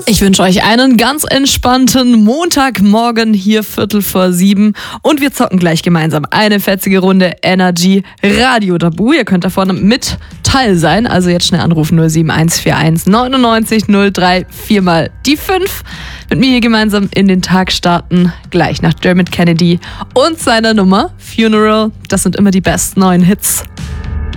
Ich wünsche euch einen ganz entspannten Montagmorgen hier 6:45 und wir zocken gleich gemeinsam eine fetzige Runde Energy Radio Tabu. Ihr könnt da vorne mit Teil sein, also jetzt schnell anrufen 07141 99 03 4 die 5. Mit mir hier gemeinsam in den Tag starten, gleich nach Dermot Kennedy und seiner Nummer Funeral. Das sind immer die besten neuen Hits.